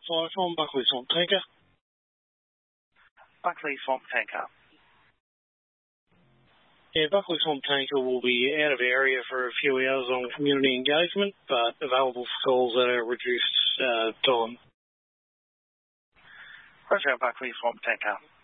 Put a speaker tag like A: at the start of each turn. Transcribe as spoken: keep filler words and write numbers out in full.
A: five on Buckley Swamp Tanker.
B: Buckley Swamp Tanker.
A: Yeah, Buckley Swamp Tanker will be out of area for a few hours on community engagement, but available for calls at a reduced uh, time.
B: Roger, Buckley Swamp Tanker.